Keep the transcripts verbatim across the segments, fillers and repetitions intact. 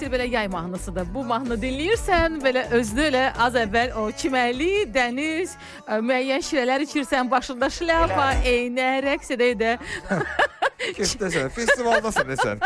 Sadəcə belə yay mahnısıdır. Bu mahnı dinləyirsən, belə özünü elə az əvvəl o çimərli, dəniz, müəyyən şirələr içirsən, başında şlyapa, eynək, rəqs edək də. Keçdəsən, festivaldasan desən.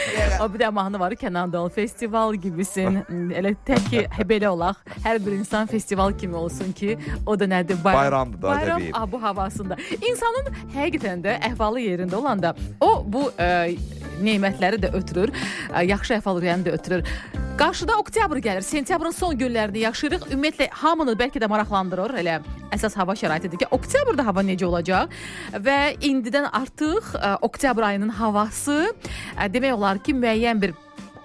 O bir də mahnı var, Kenan Doğulu, festival gibisin. Elə tək ki, belə olaq, hər bir insan festival kimi olsun ki, o da nədir? Bayram, Bayramdır da, bayram bu havasında. İnsanın həqiqətən də əhvalı yerində olanda, o bu ə, nemətləri də ötürür, ə, yaxşı əhval-ruhiyyəni də ötürür. Qarşıda oktyabr gəlir, sentyabrın son günlərini yaşayırıq. Ümumiyyətlə, hamını bəlkə də maraqlandırır, elə əsas hava şəraitidir ki, oktyabrda hava necə olacaq və indidən artıq ə, oktyabr ayının havası ə, demək olar ki, müəyyən bir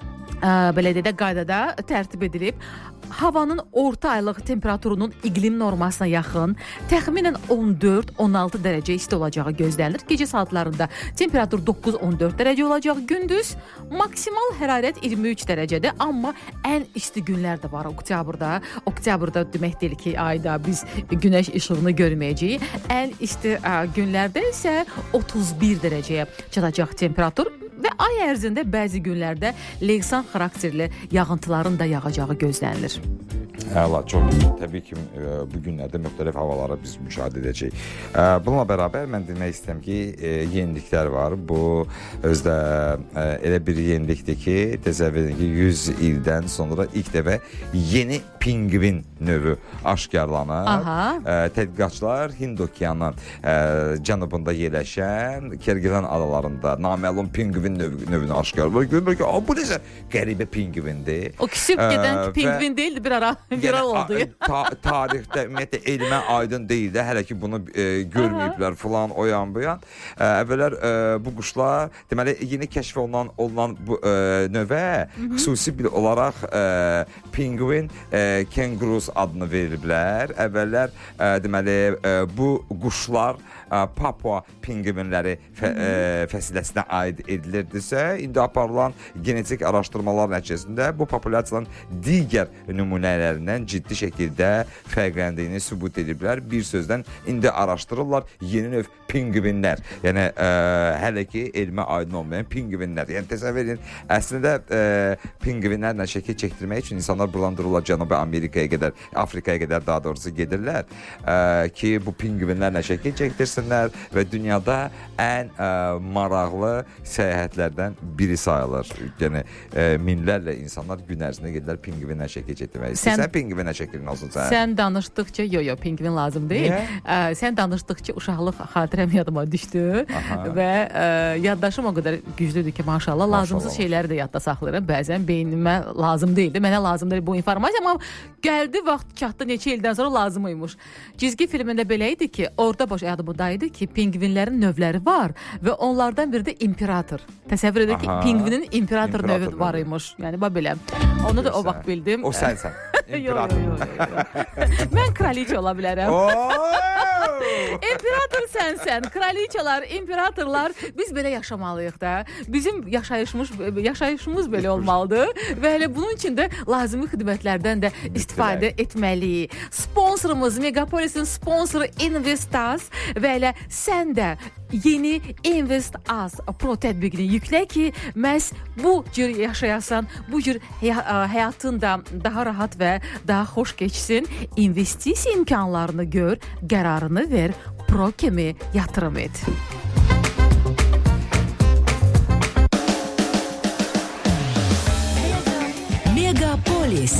ə, belə dedə qaydada tərtib edilib. Havanın orta aylıq temperaturunun iqlim normasına yaxın, təxminən on dörd on altı dərəcə isti olacağı gözlənilir. Gecə saatlarında temperatur doqquz on dörd dərəcə olacaq. Gündüz maksimal hərarət iyirmi üç dərəcədir, amma ən isti günlər də var oktyabrda. Oktyabrda demək deyil ki, ayda biz günəş işığını görməyəcəyik. Ən isti ə, günlərdə isə otuz bir dərəcəyə çatacaq temperatur. Və ay ərzində bəzi günlərdə leysan xarakterli yağıntıların da yağacağı gözlənilir. Əla, çox təbii ki, bu günlərdə müxtəlif havaları biz müşahidə edəcəyik. Bununla bərabər mən demək istəyirəm ki, yeniliklər var. Bu özdə elə bir yenilikdir ki, təsəvvür edin ki, yüz ildən sonra ilk dəfə yeni pinqvin növü aşkarlanır. Tədqiqatçılar Hind okeanının cənubunda yerləşən Kergilan adalarında naməlum pinqvin növünü aşkarlanır. Görürlər ki, bu necə qəribə pinqvindir. O küsüb gedən pinqvin deyildi, bir ara viral oldu. Ta tarixdə ümumiyyətlə elmə aydın deyil də, hələ ki bunu e, görməyiblər filan o yan bu yan. E, əvvəllər e, bu quşlar deməli yeni kəşf olunan olunan bu e, növə xüsusi bir olaraq e, pinqvin e, kengurus adını veriblər. Əvvəllər e, deməli e, bu quşlar e, Papua pinqvinləri fə, e, fəsiləsinə aid edilirdisə, indi aparılan genetik araşdırmalar nəticəsində bu populyasiyanın digər nümunələrindən ciddi şəkildə fərqləndiyini sübut ediblər. Bir sözdən indi araşdırırlar yeni növ pinqvinlər. Yəni ə, hələ ki elmə aydın olmayan pinqvinlər. Yəni təsəvvür edin, əslində ə, pinqvinlərlə şəkil çəkdirmək üçün insanlar buradan dururlar Cənubi Amerikaya qədər, Afrikaya qədər daha doğrusu gedirlər ə, ki bu pinqvinlərlə şəkil çəkdirsinlər və dünyada ən ə, maraqlı səyahətlərdən biri sayılır. Yəni ə, minlərlə insanlar gün ərzində gedirlər pinqvinlə şəkil çəkdirmək. Sən, sən pinqvinlə şəklin olsun sən. Sən danışdıqca, yo yo pinqvin lazım deyil. Ə, sən danışdıqca uşaqlıq xatirəm yadıma düşdü. Aha. Və ə, yaddaşım o qədər güclüdür ki, maşallah, lazımsız maşallah. Şeyləri də yadda saxlayıram. Bəzən beynimə lazım deyildi, mənə lazım deyil bu informasiya, amma gəldi vaxt çatdı, neçə ildən sonra lazım imiş. Cizgi filmində belə idi ki, orada baş yadımdaydı ki, pinqvinlərin növləri var və onlardan biri də imperator. Təsəvvür edin ki, pinqvinin imperator, imperator növü var imiş. Yəni bax belə. Onu da o vaxt bildim. O sənsən. İmperator. Yo, yo, yo, yo. Mən kraliçə ola bilərəm. İmperator sənsən. Kraliçalar, imperatorlar, biz belə yaşamalıyıq da. Bizim yaşayışımız, yaşayışımız belə olmalıdır və elə bunun üçün də lazımi xidmətlərdən də istifadə etməliyik. Sponsorumuz, Megapolis'in sponsoru Investas və elə sən də yeni Investas Pro tətbiqini yüklə ki, məhz bu cür yaşayasan, bu cür həyatın da daha rahat və daha xoş keçsin. İnvestisiya imkanlarını gör, qərarını ver, Pro kimi yatırım et. Megapolis.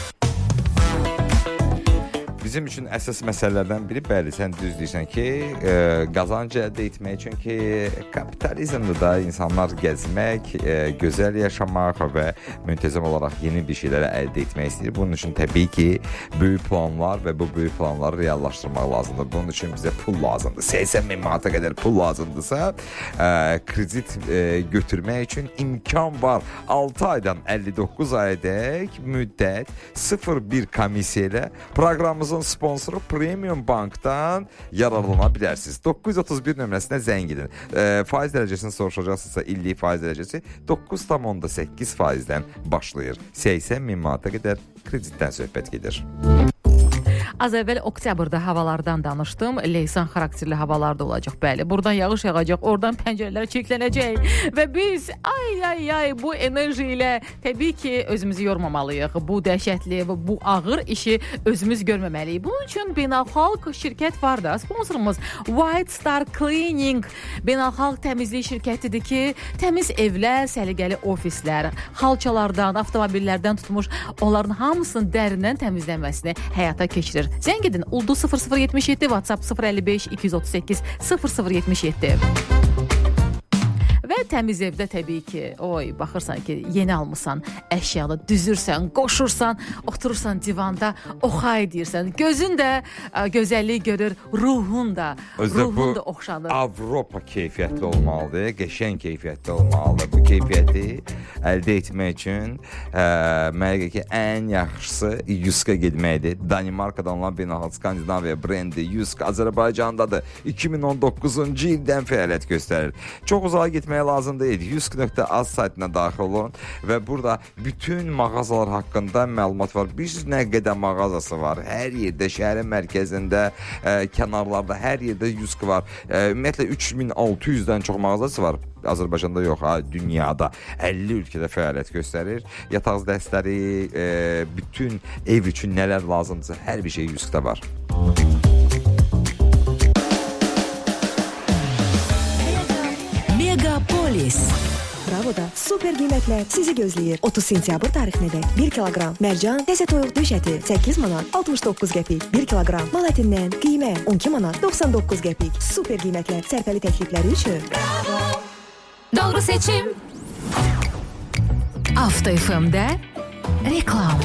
Bizim üçün əsas məsələlərdən biri, bəli, sən düz deyirsən ki, e, qazanc əldə etmək üçün ki, kapitalizmdə da insanlar gəzmək, e, gözəl yaşamaq və müntəzəm olaraq yeni bir şeyləri əldə etmək istəyir. Bunun üçün təbii ki, böyük planlar və bu böyük planları reallaşdırmaq lazımdır. Bunun üçün bizə pul lazımdır. səksən min manata qədər pul lazımdırsa, e, kredit e, götürmək üçün imkan var. altı aydan əlli doqquz ayadək müddət sıfır bir komissiya ilə proqramımızın sponsoru Premium Bankdan yararlana bilərsiniz. doqquz yüz otuz bir nömrəsinə zəng edin. E, faiz dərəcəsini soruşacaqsınızsa illik faiz dərəcəsi doqquz tam onda səkkiz faizdən başlayır. səksən min manata qədər kreditdən söhbət gedir. Az əvvəl oktyabrda havalardan danışdım. Leysan xarakterli havalar da olacaq. Bəli, buradan yağış yağacaq, oradan pəncərələr çirklənəcək və biz ay ay ay bu enerji ilə təbii ki özümüzü yormamalıyıq. Bu dəhşətli və bu ağır işi özümüz görməməliyik. Bunun üçün beynəlxalq şirkət var da, sponsorumuz White Star Cleaning beynəlxalq təmizlik şirkətidir ki, təmiz evlər, səliqəli ofislər, xalçalardan, avtomobillərdən tutmuş onların hamısının dərindən təmizlənməsini həyata keçirir. Zəng edin Ulduz sıfır sıfır yetmiş yeddi, WhatsApp sıfır əlli beş iki yüz otuz səkkiz sıfır sıfır yetmiş yeddi. Və təmiz evdə təbii ki, oy, baxırsan ki, yeni almısan əşyanı, düzürsən, qoşursan, oturursan divanda, oxay deyirsən. Gözün də ə, gözəllik görür, ruhun da, Özdə ruhun da oxşanır. Avropa keyfiyyətli olmalıdır, qəşəng keyfiyyətli olmalıdır. Bu keyfiyyəti əldə etmək üçün ə, mənə ki, ən yaxşısı Yuska getməkdir. Danimarkadan olan beynəlxalq Skandinaviya brendi Yuska Azərbaycandadır. iki min on doqquzuncu ildən fəaliyyət göstərir. Çox uzağa getmək lazım deyil. yusk nöqtə az saytına daxil olun və burada bütün mağazalar haqqında məlumat var. Bir nə qədər mağazası var. Hər yerdə, şəhərin mərkəzində, ə, kənarlarda, hər yerdə Yusk var. Ə, ümumiyyətlə üç min altı yüzdən çox mağazası var. Azərbaycanda yox, ha, dünyada əlli ölkədə fəaliyyət göstərir. Yataq dəstləri, ə, bütün ev üçün nələr lazımdırsa, hər bir şey Yuskda var. Megapolis. Bravo'da super qiymətlər sizi gözləyir. otuz sentyabr tarixinədək bir kiloqram mərcan, təzə toyuq döş əti səkkiz manat altmış doqquz qəpik, bir kiloqram mal ətindən qiymə on iki manat doxsan doqquz qəpik. Super qiymətlər sərfəli təklifləri üçün Bravo. Doğru seçim. Avto F M'də reklam.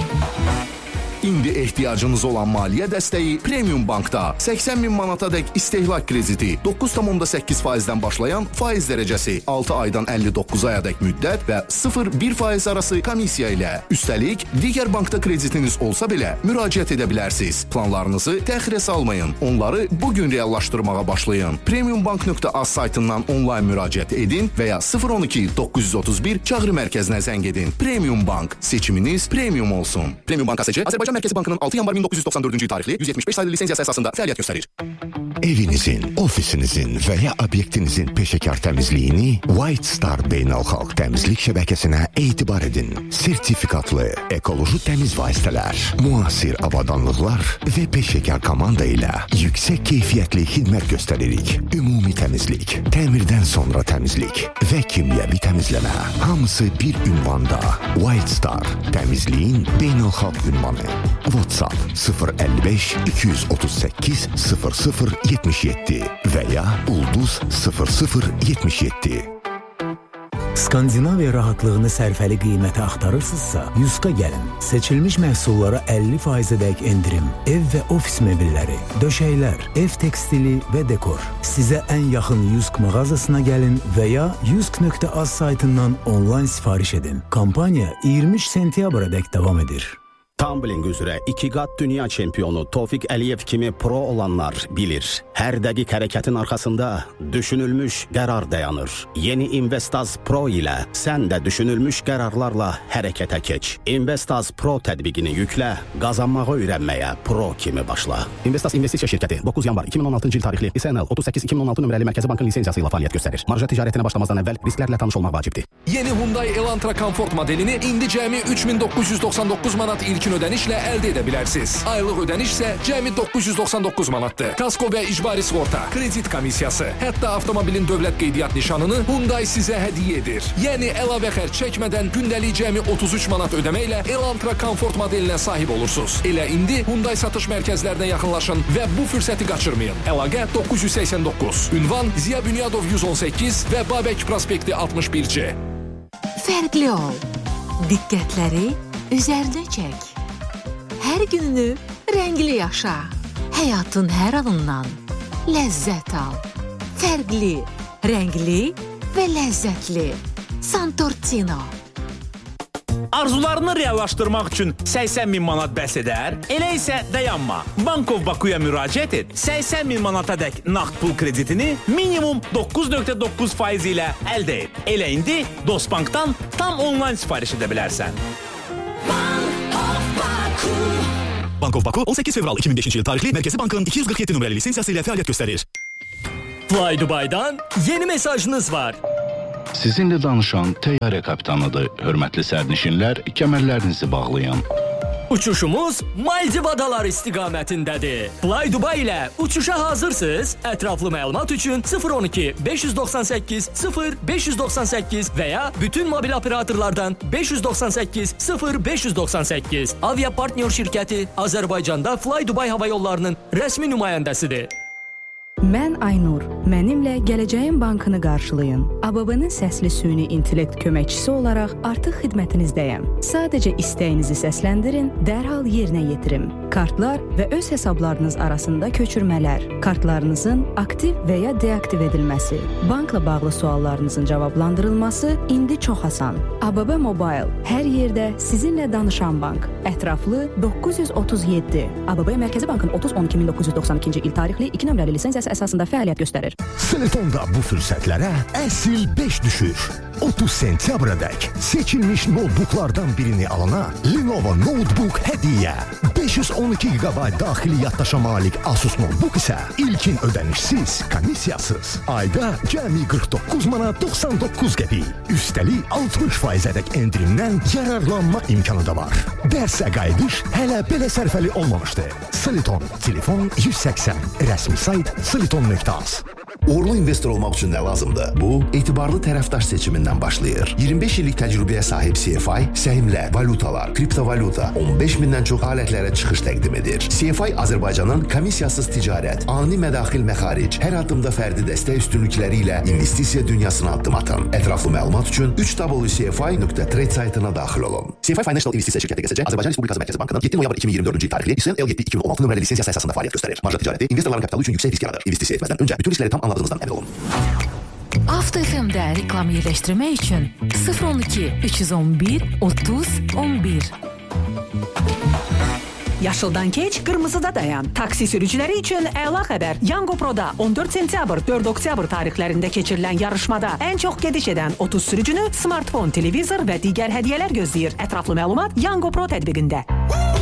İndi ehtiyacınız olan maliyyə dəstəyi Premium Bankda səksən min manatadək istehlak krediti, doqquz tam səkkiz faizdən başlayan faiz dərəcəsi, altı aydan əlli doqquz ayadək müddət və sıfır bir faiz arası komissiya ilə. Üstəlik, digər bankda kreditiniz olsa belə müraciət edə bilərsiniz. Planlarınızı təxirə salmayın. Onları bugün reallaşdırmağa başlayın. premiumbank nöqtə az saytından onlayn müraciət edin və ya sıfır on iki doqquz yüz otuz bir çağrı mərkəzinə zəng edin. Premium Bank. Seçiminiz premium olsun. Premium Bank A S C Azərbaycan Mərkəzi Bankının altı yanvar min doqquz yüz doxsan dördüncü il tarixli yüz yetmiş beş sayılı lisenziyası əsasında fəaliyyət göstərir. Evinizin, ofisinizin və ya obyektinizin peşəkar təmizliyini White Star beynəlxalq təmizlik şəbəkəsinə etibar edin. Sertifikatlı, ekoloji təmiz vasitələr, müasir avadanlıqlar və peşəkar komanda ilə yüksək keyfiyyətli xidmət göstəririk. Ümumi təmizlik, təmirdən sonra təmizlik və kimyəvi təmizləmə. Hamısı bir ünvanda. White Star, təmizliyin beynəlxalq ünvanı. WhatsApp sıfır əlli beş iki yüz otuz səkkiz sıfır sıfır yetmiş yeddi və ya Ulduz sıfır sıfır yetmiş yeddi. Skandinaviya rahatlığını sərfəli qiymətə axtarırsınızsa, Yuska gəlin. Seçilmiş məhsullara əlli faizədək endirim, ev və ofis mebelləri, döşəklər, ev tekstili və dekor. Sizə ən yaxın Yusk mağazasına gəlin və ya yusk nöqtə az saytından onlayn sifariş edin. Kampaniya iyirmi üç sentyabradək davam edir. Tumbling üzrə iki qat dünya çempionu Tofiq Əliyev kimi pro olanlar bilir. Hər dəqiq hərəkətin arxasında düşünülmüş qərar dayanır. Yeni Investaz Pro ilə sən də düşünülmüş qərarlarla hərəkətə keç. Investaz Pro tətbiqini yüklə, qazanmağı öyrənməyə pro kimi başla. Investaz investisiya şirkəti doqquz yanvar iki min on altıncı il tarixli S N L otuz səkkiz iki min on altı nömrəli Mərkəzi Bankın lisenziyası ilə fəaliyyət göstərir. Marja ticarətinə başlamazdan əvvəl risklərlə tanış olmaq vacibdir. Yeni Hyundai Elantra Comfort modelini indi cəmi üç min doqquz yüz doxsan doqquz manat ilkin ödənişlə əldə edə bilərsiniz. Aylıq ödəniş isə cəmi doqquz yüz doxsan doqquz manatdır. Kasko və icbari sığorta, kredit komissiyası, hətta avtomobilin dövlət qeydiyyat nişanını Hyundai sizə hədiyyə edir. Yəni əlavə xərc çəkmədən gündəlik cəmi otuz üç manat ödəməklə Elantra Comfort modelinə sahib olursunuz. Elə indi Hyundai satış mərkəzlərinə yaxınlaşın və bu fürsəti qaçırmayın. Əlaqə doqquz yüz səksən doqquz. Ünvan Ziya Bünyadov yüz on səkkiz və Babək prospekti altmış bir C. Fərqli ol. Diqqətləri üzərinə çək. Hər gününü rəngli yaşa. Həyatın hər anından ləzzət al. Fərqli, rəngli və ləzzətli. Santortino. Arzularını reallaşdırmaq üçün səksən min manat bəs edər? Elə isə dayanma. Bankov Bakuya müraciət et. səksən min manatadək nağd pul kreditini minimum doqquz nöqtə doqquz faiz ilə əldə et. Elə indi Dostbankdan tam onlayn sifariş edə bilərsən. Bank of Baku. Bankov Baku on səkkiz fevral iki min beşinci il tarixli Mərkəzi Bankın iki yüz qırx yeddi nömrəli lisensiyası ilə fəaliyyət göstərir. Fly Dubai'dan yeni mesajınız var. Sizinlə danışan təyyarə kapitanıdır. Hörmətli sərnişinlər, kəmərlərinizi bağlayın. Uçuşumuz Maldiv adaları istiqamətindədir. Fly Dubai ilə uçuşa hazırsınız? Ətraflı məlumat üçün sıfır on iki beş yüz doxsan səkkiz sıfır beş yüz doxsan səkkiz və ya bütün mobil operatorlardan beş yüz doxsan səkkiz sıfır beş yüz doxsan səkkiz. Avia Partnyor şirkəti Azərbaycanda Fly Dubai hava yollarının rəsmi nümayəndəsidir. Mən Aynur. Mənimlə Gələcəyin Bankını qarşılayın. A B B-nin səsli süni intellekt köməkçisi olaraq artıq xidmətinizdəyəm. Sadəcə istəyinizi səsləndirin, dərhal yerinə yetirim. Kartlar və öz hesablarınız arasında köçürmələr, kartlarınızın aktiv və ya deaktiv edilməsi, bankla bağlı suallarınızın cavablandırılması indi çox asan. A B B Mobile hər yerdə sizinlə danışan bank. Ətraflı doqquz yüz otuz yeddi. A B B Mərkəzi Bankın otuz on iki min doqquz yüz doxsan ikinci il tarixli iki nömrəli lisensiyası əsasında fəaliyyət göstərir. Silitonda bu fürsətlərə əsil beş düşür. otuz sentyabradək seçilmiş notebooklardan birini alana Lenovo Notebook hədiyyə. beş yüz on iki gigabayt daxili yaddaşa malik Asus Notebook isə ilkin ödənişsiz, komissiyasız. Ayda cəmi qırx doqquz manat doxsan doqquz qəpik. Üstəlik altmış faizədək endirimdən yararlanma imkanı da var. Dərsə qayıdış hələ belə sərfəli olmamışdı. Siliton, telefon yüz səksən, rəsmi sayt siliton nöqtə az. Uğurlu investor olmaq üçün nə lazımdır? Bu, etibarlı tərəfdaş seçimindən başlayır. iyirmi beş illik təcrübəyə sahib C F I, səhmlər, valutalar, kriptovalyuta, on beş mindən çox alətlərə çıxış təqdim edir. C F I Azərbaycanın komissiyasız ticarət, ani mədaxil məxaric, hər addımda fərdi dəstək üstünlükləri ilə investisiya dünyasına addım atın. Ətraflı məlumat üçün üç w c f i nöqtə trade saytına daxil olun. C F I Financial İnvestisiya şirkəti G S C Azərbaycan Respublikası Mərkəzi Bankının yeddi noyabr iki min iyirmi dördüncü il tarixli İSN L yeddi iki min on altı nömrəli lisensiyası əsasında fəaliyyət göstərir. Marja ticarəti investorların kapitalı üçün yüksək risk yaradır. İnvestisiya etməzdən öncə bütün riskləri tam anladığınızdan əmin olun. Avto F M-də reklam yerləşdirmək üçün sıfır on iki üç yüz on bir otuz on bir. Yaşıldan keç, qırmızıda dayan. Taksi sürücüləri üçün əla xəbər. Yango Pro'da on dörd sentyabr, dörd oktyabr tarixlərində keçirilən yarışmada ən çox gediş edən otuz sürücünü smartfon, televizor və digər hədiyyələr gözləyir. Ətraflı məlumat Yango Pro tətbiqində.